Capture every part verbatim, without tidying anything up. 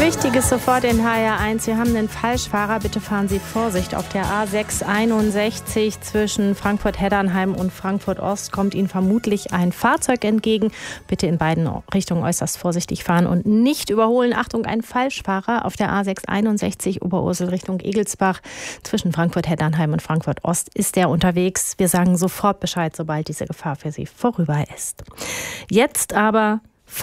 Wichtiges sofort in H R eins. Wir haben einen Falschfahrer. Bitte fahren Sie Vorsicht. Auf der A sechs einundsechzig zwischen Frankfurt-Heddernheim und Frankfurt-Ost kommt Ihnen vermutlich ein Fahrzeug entgegen. Bitte in beiden Richtungen äußerst vorsichtig fahren und nicht überholen. Achtung, ein Falschfahrer auf der A sechs einundsechzig Oberursel Richtung Egelsbach. Zwischen Frankfurt-Heddernheim und Frankfurt-Ost ist der unterwegs. Wir sagen sofort Bescheid, sobald diese Gefahr für Sie vorüber ist. Jetzt aber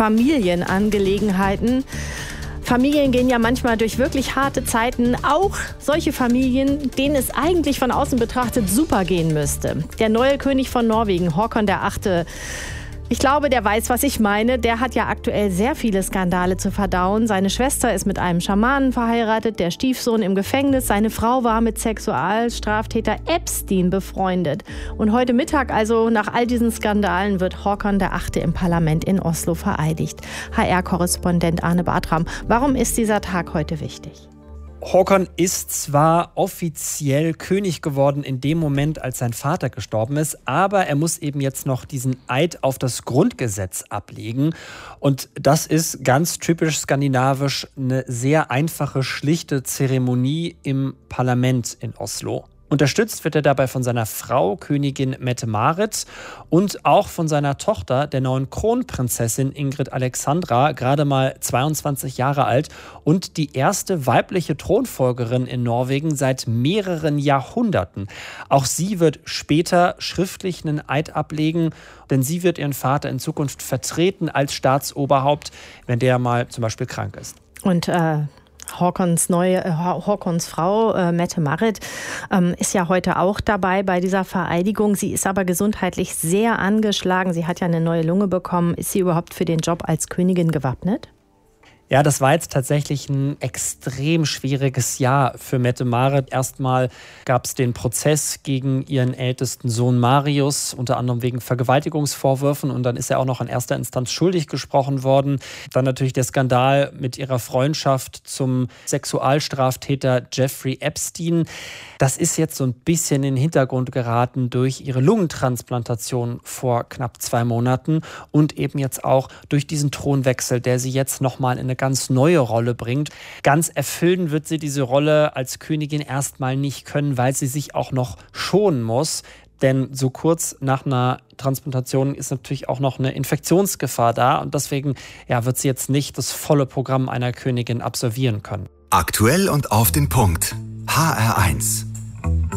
Familienangelegenheiten. Familien gehen ja manchmal durch wirklich harte Zeiten. Auch solche Familien, denen es eigentlich von außen betrachtet super gehen müsste. Der neue König von Norwegen, Håkon der Achte, ich glaube, der weiß, was ich meine. Der hat ja aktuell sehr viele Skandale zu verdauen. Seine Schwester ist mit einem Schamanen verheiratet, der Stiefsohn im Gefängnis. Seine Frau war mit Sexualstraftäter Epstein befreundet. Und heute Mittag, also nach all diesen Skandalen, wird Håkon der Achte im Parlament in Oslo vereidigt. H R-Korrespondent Arne Bartram, warum ist dieser Tag heute wichtig? Håkon ist zwar offiziell König geworden in dem Moment, als sein Vater gestorben ist, aber er muss eben jetzt noch diesen Eid auf das Grundgesetz ablegen. Und das ist ganz typisch skandinavisch eine sehr einfache, schlichte Zeremonie im Parlament in Oslo. Unterstützt wird er dabei von seiner Frau, Königin Mette-Marit, und auch von seiner Tochter, der neuen Kronprinzessin Ingrid Alexandra, gerade mal zweiundzwanzig Jahre alt und die erste weibliche Thronfolgerin in Norwegen seit mehreren Jahrhunderten. Auch sie wird später schriftlich einen Eid ablegen, denn sie wird ihren Vater in Zukunft vertreten als Staatsoberhaupt, wenn der mal zum Beispiel krank ist. Und äh Håkons neue, äh, Håkons Frau, äh, Mette-Marit, ähm, ist ja heute auch dabei bei dieser Vereidigung. Sie ist aber gesundheitlich sehr angeschlagen. Sie hat ja eine neue Lunge bekommen. Ist sie überhaupt für den Job als Königin gewappnet? Ja, das war jetzt tatsächlich ein extrem schwieriges Jahr für Mette-Marit. Erstmal gab es den Prozess gegen ihren ältesten Sohn Marius, unter anderem wegen Vergewaltigungsvorwürfen. Und dann ist er auch noch in erster Instanz schuldig gesprochen worden. Dann natürlich der Skandal mit ihrer Freundschaft zum Sexualstraftäter Jeffrey Epstein. Das ist jetzt so ein bisschen in den Hintergrund geraten durch ihre Lungentransplantation vor knapp zwei Monaten und eben jetzt auch durch diesen Thronwechsel, der sie jetzt nochmal in eine ganz neue Rolle bringt. Ganz erfüllen wird sie diese Rolle als Königin erstmal nicht können, weil sie sich auch noch schonen muss. Denn so kurz nach einer Transplantation ist natürlich auch noch eine Infektionsgefahr da. Und deswegen ja, wird sie jetzt nicht das volle Programm einer Königin absolvieren können. Aktuell und auf den Punkt. H R eins.